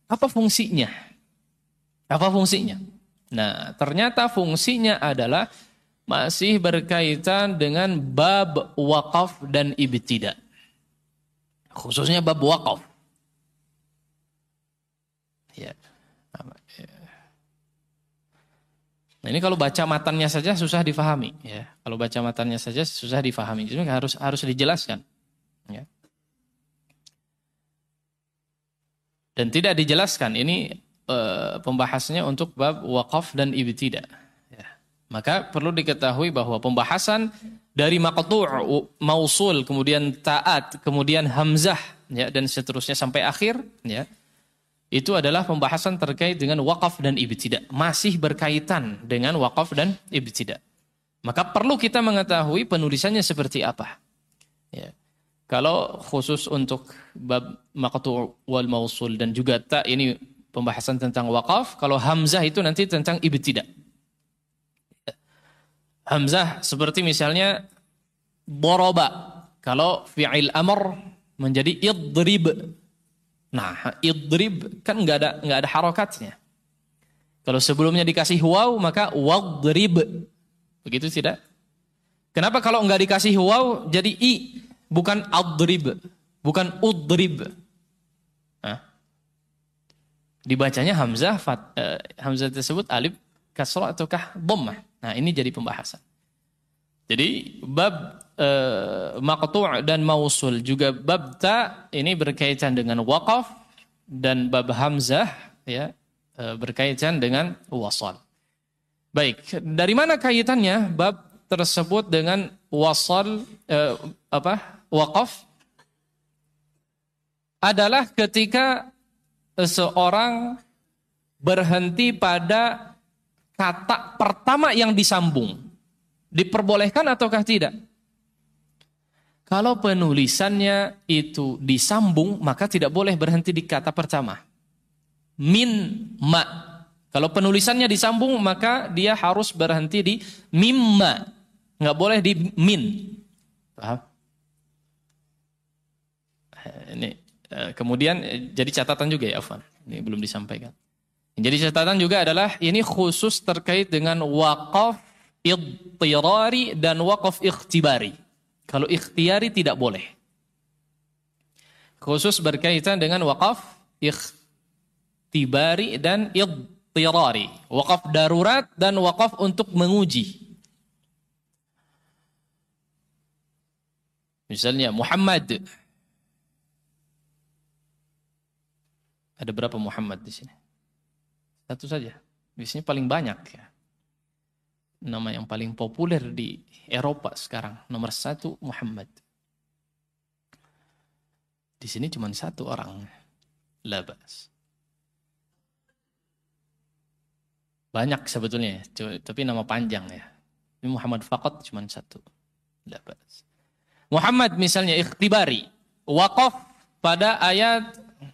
Apa fungsinya? Apa fungsinya? Nah, ternyata fungsinya adalah masih berkaitan dengan bab wakaf dan ibtida. Khususnya bab wakaf. Ya. Nah, ini kalau baca matannya saja susah difahami. Ya. Kalau baca matannya saja susah difahami. Jadi harus dijelaskan. Ya. Dan tidak dijelaskan. Ini pembahasannya untuk bab wakaf dan ibtida. Ya. Maka perlu diketahui bahwa pembahasan dari maqtu' mausul, kemudian ta'at, kemudian hamzah, ya, dan seterusnya sampai akhir, ya, itu adalah pembahasan terkait dengan wakaf dan ibtida. Masih berkaitan dengan wakaf dan ibtida. Maka perlu kita mengetahui penulisannya seperti apa. Ya. Kalau khusus untuk bab maqtu' wal mausul dan juga ta, ini pembahasan tentang wakaf. Kalau hamzah itu nanti tentang ibtida. Hamzah seperti misalnya doroba. Kalau fi'il amr menjadi idrib. Nah, idrib kan nggak ada harokatnya. Kalau sebelumnya dikasih waw maka wadrib. Begitu tidak? Kenapa kalau nggak dikasih waw jadi i, bukan adrib, bukan udrib? Nah, dibacanya hamzah hamzah tersebut alif kasrah ataukah dhammah. Nah, ini jadi pembahasan. Jadi bab maqtu' dan mausul juga bab ta ini berkaitan dengan waqaf, dan bab hamzah ya berkaitan dengan wasal. Baik, dari mana kaitannya bab tersebut dengan wasal waqaf? Adalah ketika seorang berhenti pada kata pertama yang disambung. Diperbolehkan ataukah tidak? Kalau penulisannya itu disambung, maka tidak boleh berhenti di kata pertama. Min ma. Kalau penulisannya disambung, maka dia harus berhenti di mimma. Nggak boleh di min. Paham? Ini kemudian jadi catatan juga ya, Afwan. Ini belum disampaikan. Jadi catatan juga adalah ini khusus terkait dengan waqaf idtirari dan waqaf ikhtibari. Kalau ikhtiyari tidak boleh. Khusus berkaitan dengan waqaf ikhtibari dan idtirari. Waqaf darurat dan waqaf untuk menguji. Misalnya Muhammad. Ada berapa Muhammad di sini? Satu saja. Di sini paling banyak ya. Nama yang paling populer di Eropa sekarang nomor 1 Muhammad. Di sini cuma 1 orang. Labas. Banyak sebetulnya, tapi nama panjang ya. Ini Muhammad faqat cuma 1. Labas. Muhammad misalnya ikhtibari, waqaf pada ayat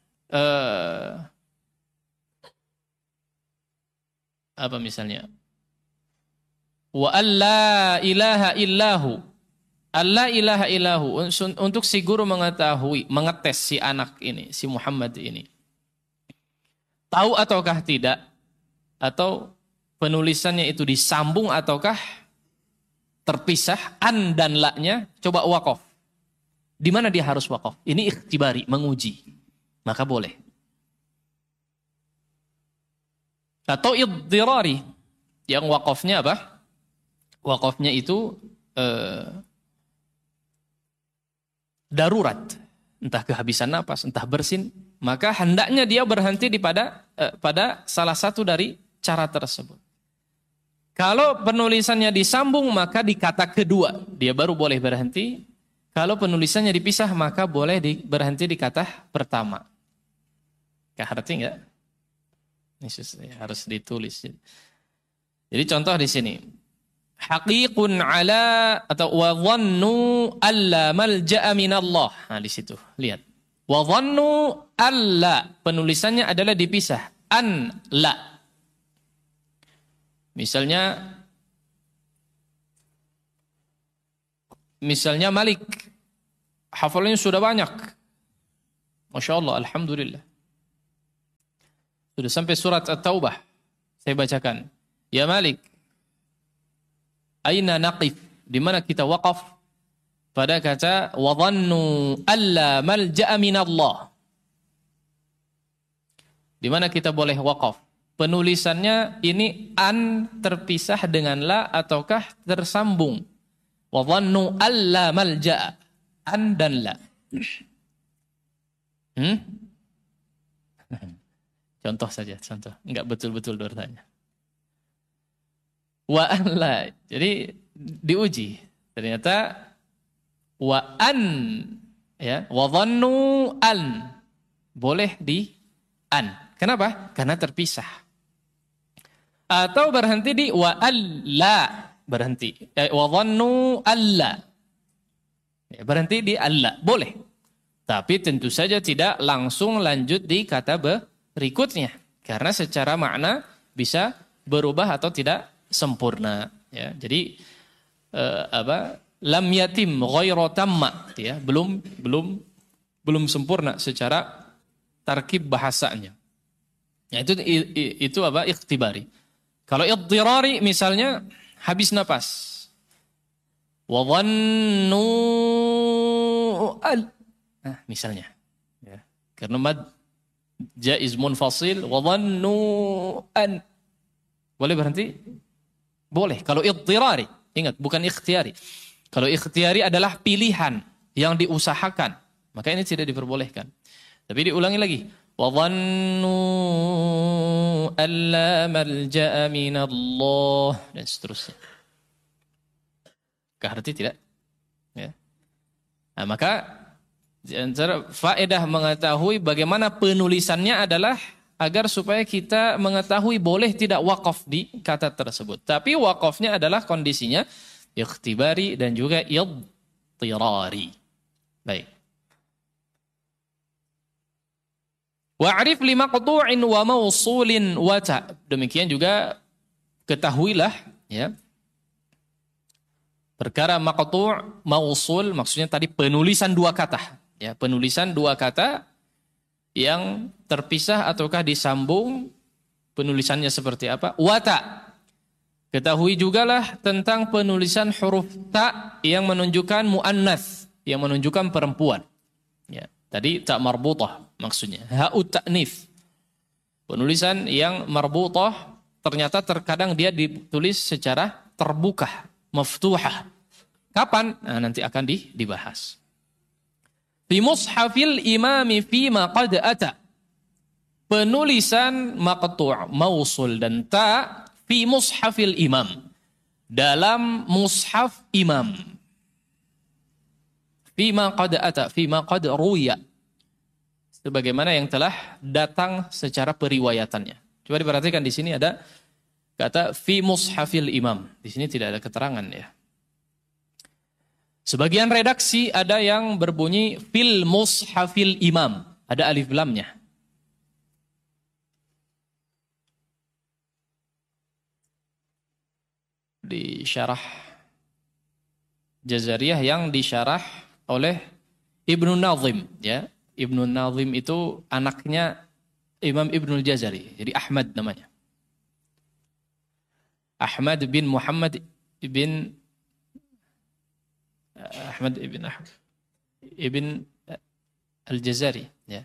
apa misalnya? Wa alla ilaha illahu. Alla ilaha illahu. Untuk si guru mengetahui, mengetes si anak ini, si Muhammad ini. Tahu ataukah tidak? Atau penulisannya itu disambung ataukah terpisah? An dan la-nya coba waqaf. Di mana dia harus waqaf? Ini ikhtibari, menguji. Maka boleh. Atau iddirari. Yang waqafnya apa? Waqafnya itu darurat, entah kehabisan napas, entah bersin, maka hendaknya dia berhenti pada salah satu dari cara tersebut. Kalau penulisannya disambung, maka di kata kedua dia baru boleh berhenti. Kalau penulisannya dipisah, maka boleh berhenti di kata pertama. Ngerti nggak? Ini harus ditulis. Jadi contoh di sini. Haqiqun ala atau wa dhannu alla malja'a minallah. Nah di situ lihat. Wa dhannu alla, penulisannya adalah dipisah. An la. Misalnya Malik. Hafalannya sudah banyak. Masya Allah, alhamdulillah. Sudah sampai surat At-Taubah. Saya bacakan. Ya Malik, aina naqif? Di mana kita waqaf pada kata wa dhannu alla malja'a minallah. Di mana kita boleh waqaf? Penulisannya ini an terpisah dengan la ataukah tersambung? Wa dhannu alla malja'a. An dan la. Contoh saja, contoh. Enggak betul-betul bertanya. Wa an la. Jadi diuji. Ternyata wa an, ya, wa dhannu an. Boleh di an. Kenapa? Karena terpisah. Atau berhenti di wa alla. Berhenti. Wa dhannu alla. Ya, berhenti di alla. Boleh. Tapi tentu saja tidak langsung lanjut di kata berikutnya. Karena secara makna bisa berubah atau tidak sempurna. Ya, jadi lam yatim ghairu tamma, ya, belum sempurna secara tarkib bahasanya. Ya, itu ikhtibari. Kalau iddirari misalnya habis napas. Wa dhannu misalnya, ya. Karena mad jaiz munfasil wa dhannu an. Boleh berhenti? Boleh. Kalau iddirari, ingat bukan ikhtiyari. Kalau ikhtiyari adalah pilihan yang diusahakan, maka ini tidak diperbolehkan. Tapi diulangi lagi. Wa dhannu alla malja'a minallah dan seterusnya. Arti tidak? Ya. Nah, maka antara faedah mengetahui bagaimana penulisannya adalah agar supaya kita mengetahui boleh tidak wakaf di kata tersebut. Tapi wakafnya adalah kondisinya ikhtibari dan juga idtirari. Baik. Wa'rif li maqtu'in wa mausulin wa ta. Demikian juga ketahuilah, ya, perkara maqtu', mausul, maksudnya tadi penulisan dua kata. Ya, penulisan dua kata yang terpisah ataukah disambung, penulisannya seperti apa? Wata. Ketahui jugalah tentang penulisan huruf ta yang menunjukkan muannats, yang menunjukkan perempuan. Ya, tadi ta marbutah maksudnya. Ha'ut ta'nits. Penulisan yang marbutah ternyata terkadang dia ditulis secara terbuka, maftuhah. Kapan? Nah, nanti akan dibahas. Fi mushafil imami fima qad ata. Penulisan maqtu', mausul dan ta fi mushafil imam. Dalam mushaf imam. Fima qad ata, fima qad ruya. Sebagaimana yang telah datang secara periwayatannya. Coba diperhatikan di sini ada kata fi mushafil imam. Di sini tidak ada keterangan, ya. Sebagian redaksi ada yang berbunyi fil mushafil imam. Ada alif lamnya. Di syarah Jazariyah yang disyarah oleh Ibnu Nazim. Ya. Ibnu Nazim itu anaknya Imam Ibnul Jazari. Jadi Ahmad namanya. Ahmad bin Muhammad ibn Ibn Al-Jazari, ya.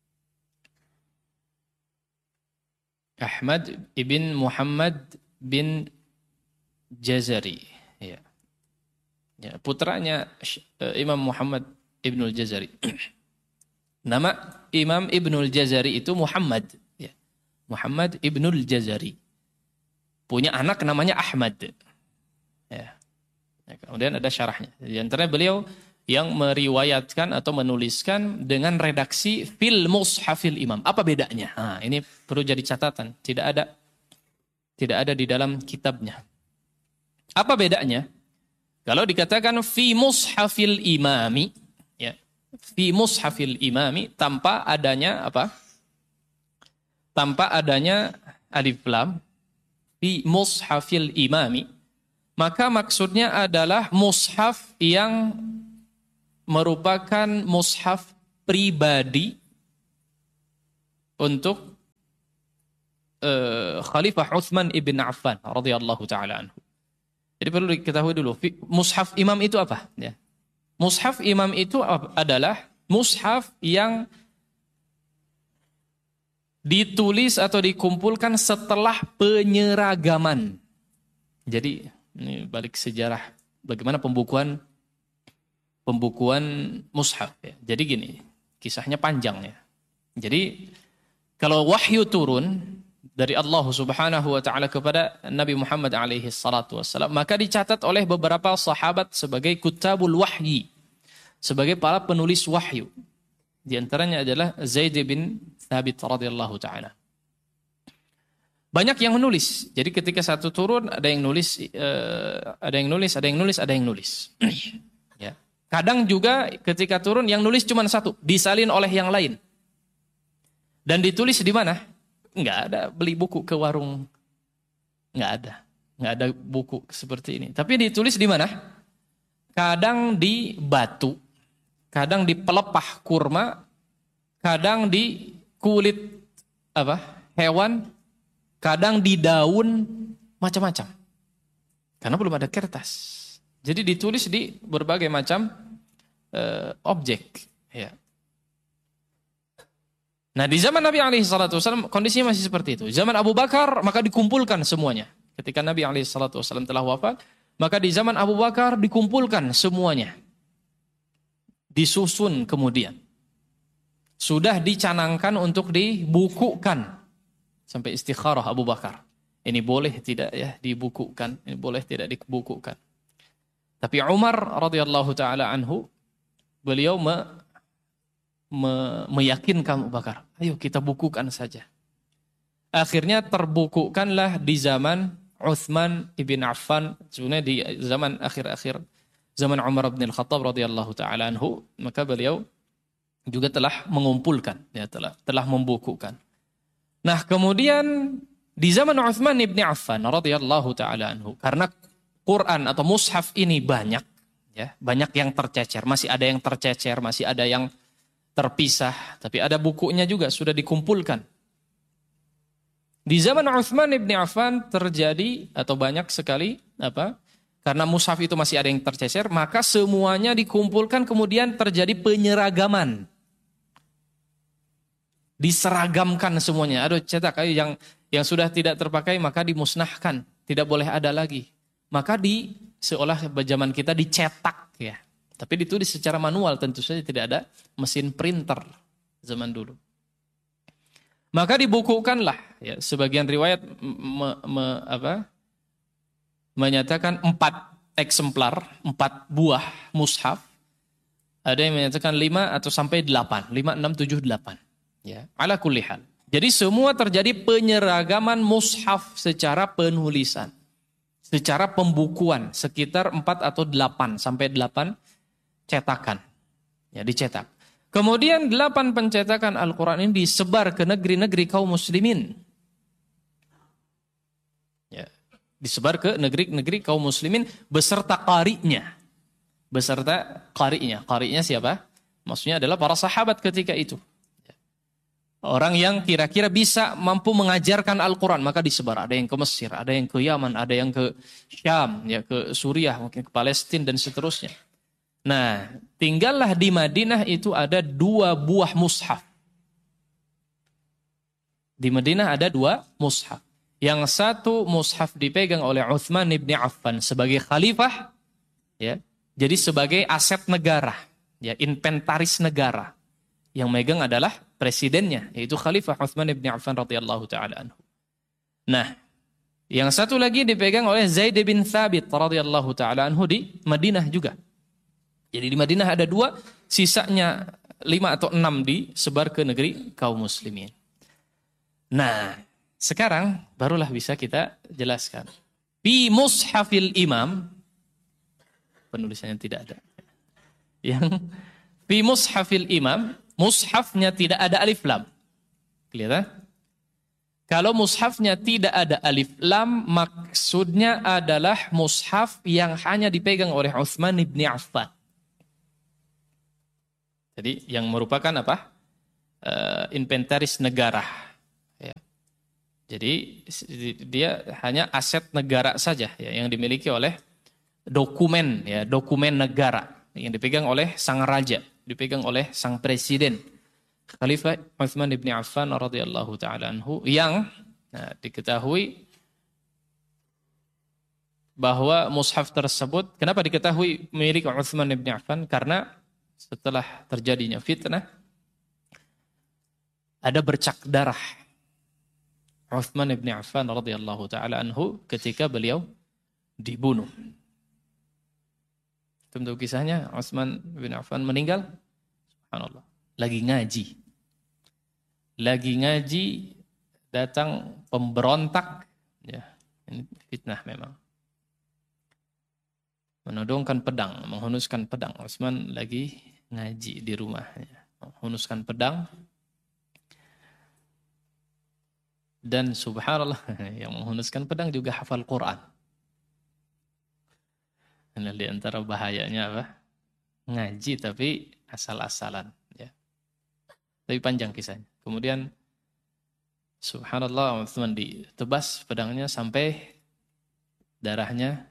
Ahmad ibn Muhammad bin Jazari, ya. Ya, putranya Imam Muhammad Ibnul Jazari. Nama Imam Ibnul Jazari itu Muhammad, ya. Muhammad Ibnul Jazari. Punya anak namanya Ahmad. Ya. Ya, kemudian ada syarahnya. Di antaranya beliau yang meriwayatkan atau menuliskan dengan redaksi fil mushafil imam. Apa bedanya? Nah, ini perlu jadi catatan. Tidak ada di dalam kitabnya. Apa bedanya? Kalau dikatakan fi mushafil imami, ya, fi mushafil imami tanpa adanya apa? Tanpa adanya alif lam. Fi mushafil imami. Maka maksudnya adalah mushaf yang merupakan mushaf pribadi untuk Khalifah Utsman ibn Affan radhiyallahu taala anhu. Jadi perlu diketahui dulu, mushaf imam itu apa? Ya. Mushaf imam itu adalah mushaf yang ditulis atau dikumpulkan setelah penyeragaman. Jadi ini balik sejarah bagaimana pembukuan mushaf. Ya. Jadi gini, kisahnya panjang ya. Jadi kalau wahyu turun dari Allah Subhanahu wa taala kepada Nabi Muhammad alaihi salatu wassalam, maka dicatat oleh beberapa sahabat sebagai kutabul wahyi, sebagai para penulis wahyu. Di antaranya adalah Zaid bin Thabit radhiyallahu taala. Banyak yang menulis. Jadi ketika satu turun ada yang nulis, ada yang nulis. Ya. Kadang juga ketika turun yang nulis cuma satu, disalin oleh yang lain. Dan ditulis di mana? Nggak ada beli buku ke warung. Nggak ada buku seperti ini. Tapi ditulis di mana? Kadang di batu, kadang di pelepah kurma, kadang di kulit hewan, kadang di daun, macam-macam. Karena belum ada kertas. Jadi ditulis di berbagai macam objek. Ya. Nah di zaman Nabi SAW kondisinya masih seperti itu. Zaman Abu Bakar maka dikumpulkan semuanya. Ketika Nabi SAW telah wafat, maka di zaman Abu Bakar dikumpulkan semuanya. Disusun kemudian. Sudah dicanangkan untuk dibukukan. Sampai istikharah Abu Bakar. Ini boleh tidak ya dibukukan. Ini boleh tidak dibukukan. Tapi Umar radhiyallahu taala anhu, beliau meyakinkan Abu Bakar, ayo kita bukukan saja. Akhirnya terbukukanlah di zaman Utsman ibn Affan, sebenarnya di zaman akhir-akhir zaman Umar bin Al-Khattab radhiyallahu taala anhu, maka beliau juga telah mengumpulkan, ya telah membukukan. Nah, kemudian di zaman Utsman ibn Affan radhiyallahu taala anhu, karena Quran atau mushaf ini banyak, ya, banyak yang tercecer, masih ada yang tercecer, masih ada yang terpisah, tapi ada bukunya juga sudah dikumpulkan. Di zaman Utsman ibn Affan terjadi atau banyak sekali karena mushaf itu masih ada yang tercecer, maka semuanya dikumpulkan, kemudian terjadi penyeragaman. Diseragamkan semuanya. Aduh, cetak yang sudah tidak terpakai maka dimusnahkan, tidak boleh ada lagi. Maka seolah zaman kita dicetak ya. Tapi ditulis secara manual, tentu saja tidak ada mesin printer zaman dulu. Maka dibukukanlah, ya, sebagian riwayat menyatakan 4 eksemplar, 4 buah mushaf. Ada yang menyatakan 5 atau sampai 8, 5, 6, 7, 8. Ya, ala kulli hal. Jadi semua terjadi penyeragaman mushaf secara penulisan, secara pembukuan, sekitar 4 atau 8 sampai 8 cetakan, ya dicetak. Kemudian 8 pencetakan Al-Quran ini disebar ke negeri-negeri kaum muslimin. Ya, disebar ke negeri-negeri kaum muslimin beserta qari'nya. Qari'nya siapa? Maksudnya adalah para sahabat ketika itu. Orang yang kira-kira bisa mampu mengajarkan Al-Quran, maka disebar. Ada yang ke Mesir, ada yang ke Yaman, ada yang ke Syam, ya, ke Suriah, mungkin ke Palestina dan seterusnya. Nah, tinggallah di Madinah itu ada 2 buah mushaf. Di Madinah ada 2 mushaf. Yang satu mushaf dipegang oleh Utsman ibn Affan sebagai khalifah, ya. Jadi sebagai aset negara, ya, inventaris negara. Yang megang adalah presidennya, yaitu Khalifah Utsman ibn Affan radhiyallahu taala anhu. Nah, yang satu lagi dipegang oleh Zaid bin Thabit radhiyallahu taala anhu di Madinah juga. Jadi di Madinah ada 2, sisanya 5 atau 6 disebar ke negeri kaum muslimin. Nah, sekarang barulah bisa kita jelaskan. Fi mushafil imam, penulisannya tidak ada. Yang fi mushafil imam, mushafnya tidak ada alif lam. Kelihatan? Kalau mushafnya tidak ada alif lam, maksudnya adalah mushaf yang hanya dipegang oleh Utsman ibn Affan. Jadi yang merupakan inventaris negara. Ya. Jadi dia hanya aset negara saja ya, yang dimiliki oleh dokumen ya, dokumen negara yang dipegang oleh sang raja, dipegang oleh sang presiden. Khalifah Utsman bin Affan radhiyallahu taala anhu yang diketahui bahwa mushaf tersebut, kenapa diketahui milik Utsman bin Affan? Karena setelah terjadinya fitnah ada bercak darah Utsman bin Affan radhiyallahu taala anhu ketika beliau dibunuh. Tentu kisahnya Utsman bin Affan meninggal, subhanallah, lagi ngaji datang pemberontak ya, ini fitnah memang, menodongkan pedang, menghunuskan pedang. Utsman lagi ngaji di rumahnya, menghunuskan pedang, dan subhanallah yang menghunuskan pedang juga hafal Quran. Nah, di antara bahayanya apa? Ngaji tapi asal-asalan ya. Tapi panjang kisahnya. Kemudian subhanallah Utsman ditebas pedangnya sampai darahnya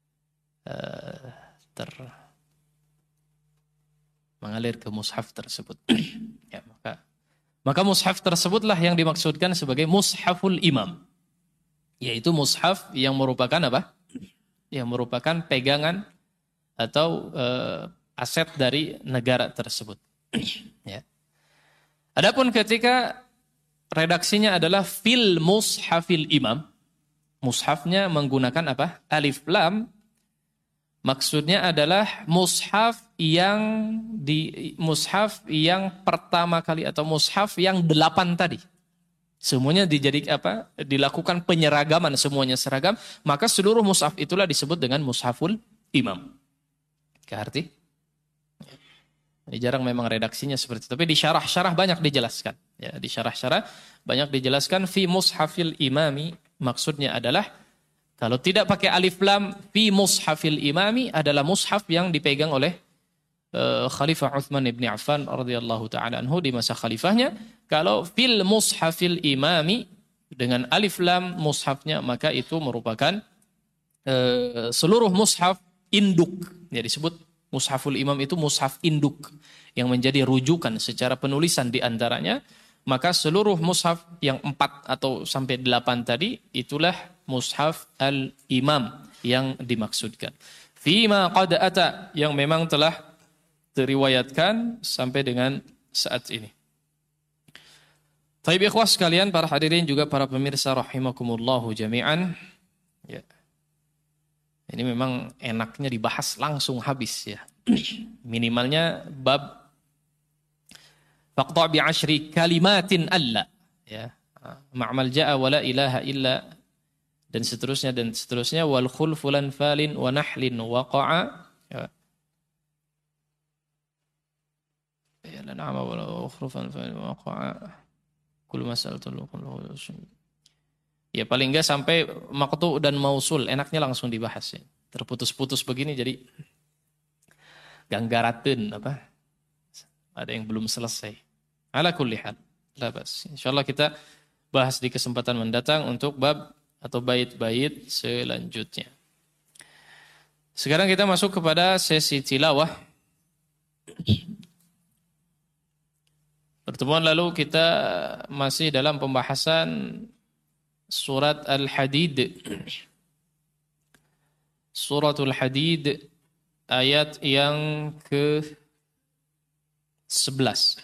mengalir ke mushaf tersebut. Ya, maka mushaf tersebutlah yang dimaksudkan sebagai mushaful imam. Yaitu mushaf yang merupakan apa? Yang merupakan pegangan atau aset dari negara tersebut. Ya. Adapun ketika redaksinya adalah fil mushafil imam, mushafnya menggunakan apa? Alif lam. Maksudnya adalah mushaf yang pertama kali atau mushaf yang 8 tadi. Semuanya dilakukan penyeragaman, semuanya seragam, maka seluruh mushaf itulah disebut dengan mushaful imam. Arti? Ini jarang memang redaksinya seperti itu. Tapi di syarah-syarah banyak dijelaskan. Ya, di syarah-syarah banyak dijelaskan fi mushafil imami. Maksudnya adalah kalau tidak pakai alif lam, fi mushafil imami adalah mushaf yang dipegang oleh Khalifah Utsman bin Affan radhiyallahu taala anhu di masa khalifahnya. Kalau fil mushafil imami dengan alif lam mushafnya, maka itu merupakan seluruh mushaf induk. Ya, disebut mushaful imam itu mushaf induk yang menjadi rujukan secara penulisan di antaranya. Maka seluruh mushaf yang 4 atau sampai 8 tadi itulah mushaf al-imam yang dimaksudkan. Fima qad ata, yang memang telah diriwayatkan sampai dengan saat ini. Taib ikhwas sekalian, para hadirin juga para pemirsa rahimakumullahu jami'an. Ya. Ini memang enaknya dibahas langsung habis ya. Minimalnya bab faqta' bi 10 kalimatin alla ya. Ma'mal ja'a wa la ilaha illa dan seterusnya wal khulfulan falin wa nahlin waqa'a ya. Ya la na'ama wa khulfan falin waqa'a kullu mas'alatul ya, paling enggak sampai maqtu' dan mausul, enaknya langsung dibahas ya. Terputus-putus begini jadi ganggarateun apa? Ada yang belum selesai. Ala kulli hal. La bas. Insyaallah kita bahas di kesempatan mendatang untuk bab atau bait-bait selanjutnya. Sekarang kita masuk kepada sesi tilawah. Pertemuan lalu kita masih dalam pembahasan Surat Al-Hadid. Suratul Hadid ayat yang ke-11.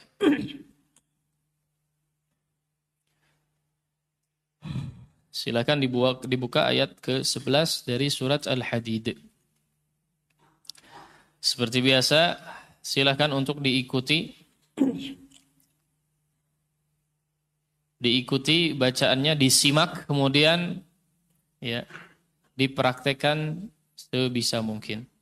Silakan dibuka ayat ke-11 dari surat Al-Hadid. Seperti biasa, silakan untuk diikuti bacaannya, disimak, kemudian ya dipraktekkan sebisa mungkin.